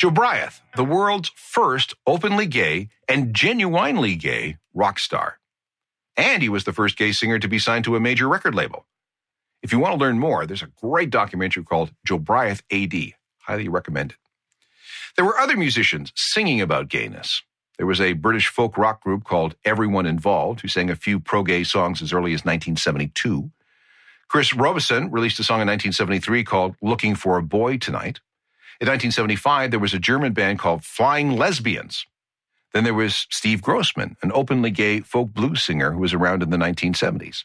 Joe Bryant, the world's first openly gay and genuinely gay rock star. And he was the first gay singer to be signed to a major record label. If you want to learn more, there's a great documentary called Joe Bryant AD. Highly recommend it. There were other musicians singing about gayness. There was a British folk rock group called Everyone Involved who sang a few pro-gay songs as early as 1972. Chris Robison released a song in 1973 called Looking for a Boy Tonight. In 1975, there was a German band called Flying Lesbians. Then there was Steve Grossman, an openly gay folk blues singer who was around in the 1970s.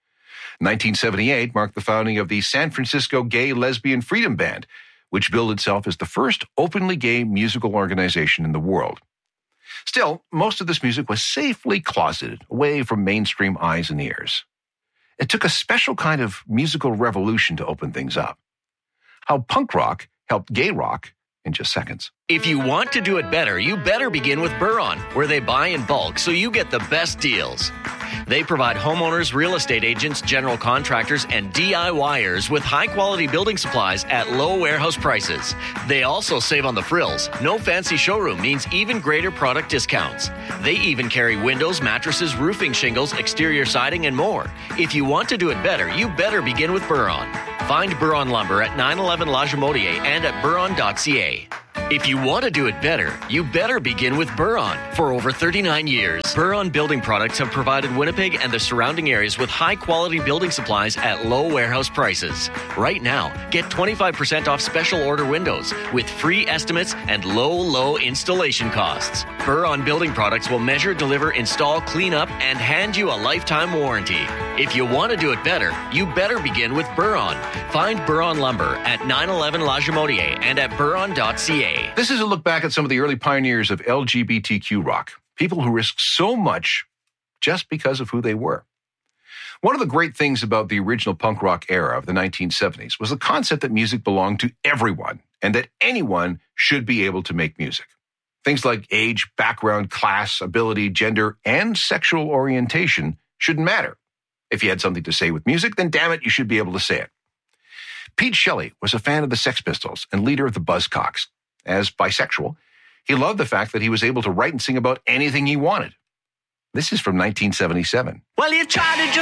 1978 marked the founding of the San Francisco Gay Lesbian Freedom Band, which billed itself as the first openly gay musical organization in the world. Still, most of this music was safely closeted, away from mainstream eyes and ears. It took a special kind of musical revolution to open things up. How punk rock helped gay rock in just seconds. If you want to do it better, you better begin with Buron, where they buy in bulk so you get the best deals. They provide homeowners, real estate agents, general contractors, and DIYers with high-quality building supplies at low warehouse prices. They also save on the frills. No fancy showroom means even greater product discounts. They even carry windows, mattresses, roofing shingles, exterior siding, and more. If you want to do it better, you better begin with Buron. Find Buron Lumber at 911 La Jamodier and at buron.ca. If you want to do it better, you better begin with Buron. For over 39 years, Buron Building Products have provided Winnipeg and the surrounding areas with high-quality building supplies at low warehouse prices. Right now, get 25% off special order windows with free estimates and low installation costs. Buron Building Products will measure, deliver, install, clean up, and hand you a lifetime warranty. If you want to do it better, you better begin with Buron. Find Buron Lumber at 911 La Jamodier and at buron.ca. This is a look back at some of the early pioneers of LGBTQ rock, people who risked so much just because of who they were. One of the great things about the original punk rock era of the 1970s was the concept that music belonged to everyone and that anyone should be able to make music. Things like age, background, class, ability, gender, and sexual orientation shouldn't matter. If you had something to say with music, then damn it, you should be able to say it. Pete Shelley was a fan of the Sex Pistols and leader of the Buzzcocks. As bisexual, he loved the fact that he was able to write and sing about anything he wanted. This is from 1977. Well, you try to just